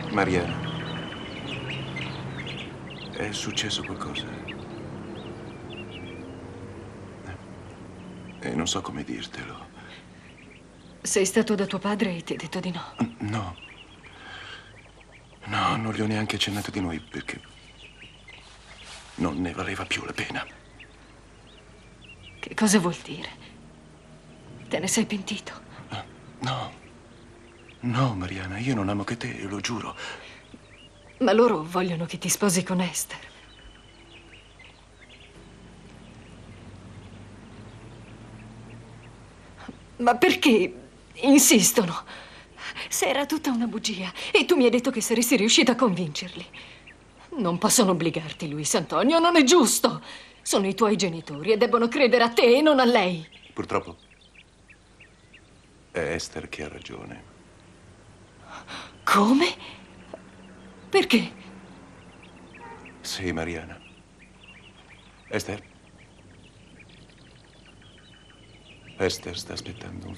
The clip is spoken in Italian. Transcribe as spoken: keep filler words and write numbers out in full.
Mariana, è successo qualcosa. E non so come dirtelo. Sei stato da tuo padre e ti ha detto di no? No. No, non gli ho neanche accennato di noi perché non ne valeva più la pena. Che cosa vuol dire? Te ne sei pentito? No. No, Mariana, io non amo che te, lo giuro. Ma loro vogliono che ti sposi con Esther. Ma perché insistono? Se era tutta una bugia e tu mi hai detto che saresti riuscita a convincerli. Non possono obbligarti, Luis Antonio, non è giusto. Sono i tuoi genitori e debbono credere a te e non a lei. Purtroppo è Esther che ha ragione. Come? Perché? Sì, Mariana. Esther? Esther sta aspettando un